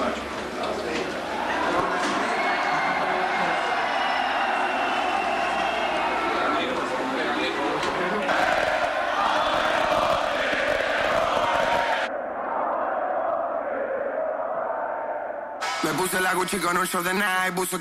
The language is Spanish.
Me puse la Gucci con un short de Nike, puso